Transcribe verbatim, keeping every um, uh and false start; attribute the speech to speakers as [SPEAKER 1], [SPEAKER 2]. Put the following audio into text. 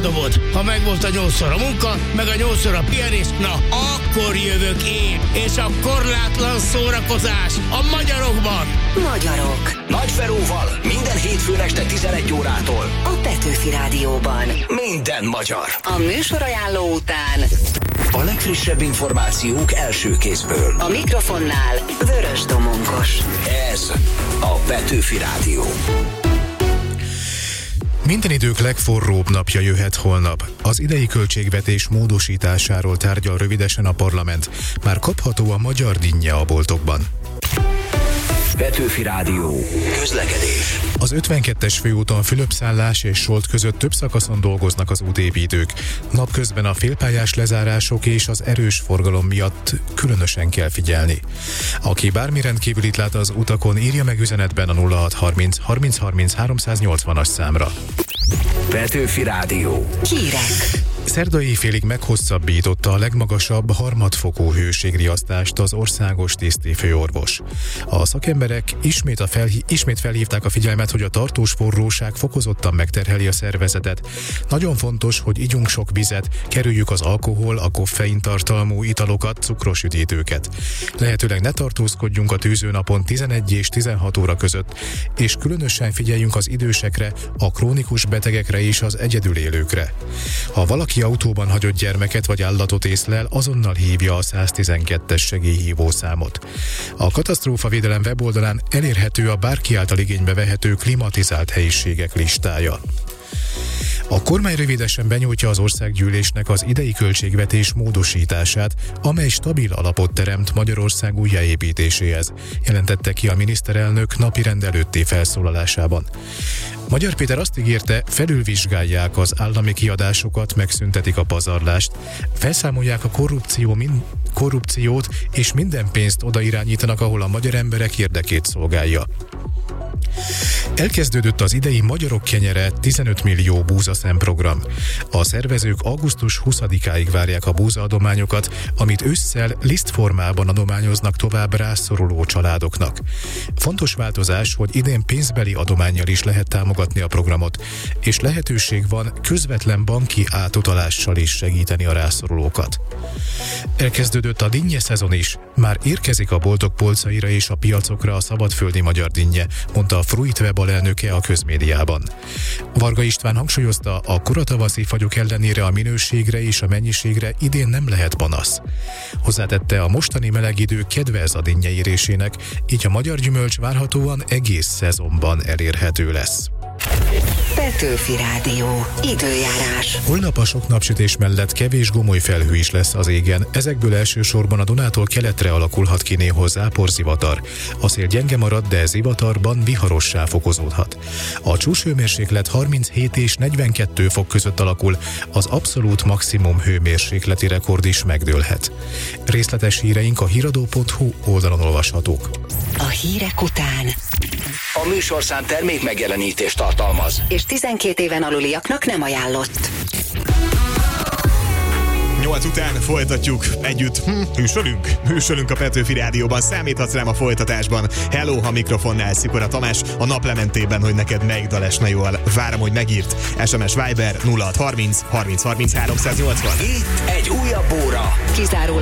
[SPEAKER 1] eldobod. Ha megvolt a nyolcszor a munka, meg a nyolcszor a pihenés, na akkor jövök én, és a korlátlan szórakozás a magyarokban.
[SPEAKER 2] Magyarok.
[SPEAKER 3] Nagyferóval minden hétfőn este tizenegy órától
[SPEAKER 2] A Petőfi Rádióban.
[SPEAKER 3] minden magyar.
[SPEAKER 2] A műsorajánló után
[SPEAKER 3] A legfrissebb információk első kézből.
[SPEAKER 2] a mikrofonnál Vörös Domonkos.
[SPEAKER 3] Ez a Petőfi Rádió.
[SPEAKER 4] Minden idők legforróbb napja jöhet holnap. Az idei költségvetés módosításáról tárgyal rövidesen a parlament. Már kapható a magyar dinnye a boltokban.
[SPEAKER 3] Petőfi Rádió. Közlekedés.
[SPEAKER 4] Az ötvenkettes főúton Fülöp-Szállás és Solt között több szakaszon dolgoznak az útépítők. Napközben a félpályás lezárások és az erős forgalom miatt különösen kell figyelni. Aki bármi rendkívülit lát az utakon, írja meg üzenetben a nulla hat harminc harminc harminc háromszáznyolcvanas számra.
[SPEAKER 3] Petőfi Rádió.
[SPEAKER 2] Hírek.
[SPEAKER 4] Szerda éjfélig meghosszabbította a legmagasabb harmadfokú hőségriasztást az országos tisztifőorvos. A szakemberek ismét, a felhí- ismét felhívták a figyelmet, hogy a tartós forróság fokozottan megterheli a szervezetet. Nagyon fontos, hogy igyunk sok vizet, kerüljük az alkohol, a koffein tartalmú italokat, cukros üdítőket. Lehetőleg ne tartózkodjunk a tűzőnapon tizenegy és tizenhat óra között, és különösen figyeljünk az idősekre, a krónikus betegekre és az egyedül élőkre. Ha valaki autóban hagyott gyermeket vagy állatot észlel, azonnal hívja a száztizenkettes segélyhívószámot. A katasztrófavédelem weboldalán elérhető a bárki által igénybe vehető klimatizált helyiségek listája. A kormány rövidesen benyújtja az országgyűlésnek az idei költségvetés módosítását, amely stabil alapot teremt Magyarország újjáépítéséhez, jelentette ki a miniszterelnök napirend előtti felszólalásában. Magyar Péter azt ígérte, felülvizsgálják az állami kiadásokat, megszüntetik a pazarlást, felszámolják a korrupció mind, korrupciót és minden pénzt odairányítanak, ahol a magyar emberek érdekét szolgálja. Elkezdődött az idei Magyarok kenyere tizenöt millió búzaszem program. A szervezők augusztus huszadikáig várják a búzaadományokat, amit ősszel lisztformában adományoznak tovább rászoruló családoknak. Fontos változás, hogy idén pénzbeli adománnyal is lehet támogatni a programot, és lehetőség van közvetlen banki átutalással is segíteni a rászorulókat. Elkezdődött a dinnye szezon is, már érkezik a boltok polcaira és a piacokra a szabadföldi magyar dinnye, mondta a Fruit Web alelnöke a közmédiában. Varga István hangsúlyozta, a koratavaszi fagyok ellenére a minőségre és a mennyiségre idén nem lehet panasz. Hozzátette, a mostani meleg idő kedvez a dinnye érésének, így a magyar gyümölcs várhatóan egész szezonban elérhető lesz.
[SPEAKER 2] Petőfi Rádió. Időjárás.
[SPEAKER 4] Holnap a sok napsütés mellett kevés gomoly felhő is lesz az égen, ezekből elsősorban a Dunától keletre alakulhat ki néhol záporzivatar. A szél gyenge marad, de zivatarban viharossá fokozódhat. A csúcshőmérséklet harminchét és negyvenkettő fok között alakul, az abszolút maximum hőmérsékleti rekord is megdőlhet. Részletes híreink a híradó pont hu oldalon olvashatók.
[SPEAKER 2] A hírek után
[SPEAKER 3] A műsorszám termék megjelenítést tartalmaz.
[SPEAKER 2] és tizenkét éven aluliaknak nem ajánlott.
[SPEAKER 5] Nyolc után folytatjuk együtt. Hm, műsorunk? Műsorunk a Petőfi Rádióban. Számíthatsz rám a folytatásban. Hello, a mikrofonnál Szikora Tamás, a naplementében, hogy neked melyik dal esne jól. Várom, hogy megírt. es em es Viber nulla hat harminc harminc harminc háromszáznyolcvan.
[SPEAKER 3] Itt egy újabb óra.
[SPEAKER 2] Kizárólag